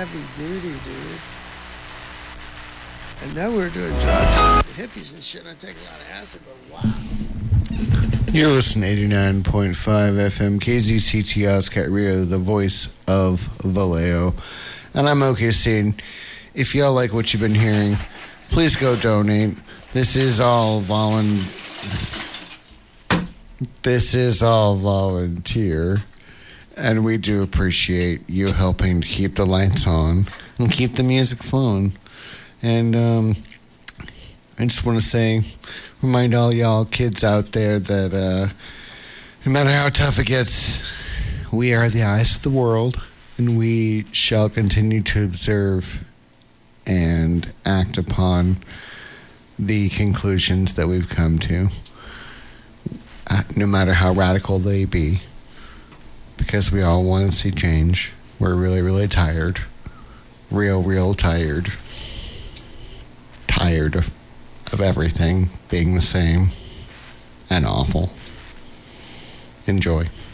heavy duty, dude. I know we're doing drugs, hippies and shit, and I take a lot of acid, but wow. You're listening to 89.5 FM KZCT Oscar Rio, the voice of Vallejo. And I'm OKC. If y'all like what you've been hearing, please go donate. This is all volunteer. And we do appreciate you helping to keep the lights on and keep the music flowing. And I just want to say, remind all y'all kids out there that no matter how tough it gets, we are the eyes of the world, and we shall continue to observe and act upon the conclusions that we've come to, no matter how radical they be, because we all want to see change. We're really, really tired. Real tired. Tired of everything being the same and awful. Enjoy.